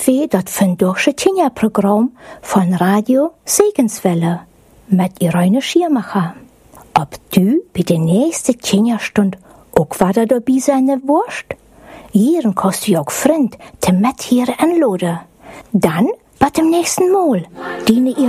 wie das Vindorche Tinja-Programm von Radio Segenswelle mit Irene Schiermacher. Ob du bei der nächsten Tinja-Stunde auch wieder dabei sein wirst? Hier kannst du auch Freund, die mit hier anladen. Dann bis zum nächsten Mal. Deine